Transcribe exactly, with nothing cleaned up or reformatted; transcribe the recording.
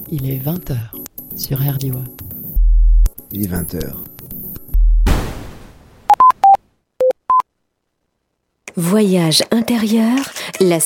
Il est vingt heures sur R D I W A. Il est vingt heures. Voyage intérieur, la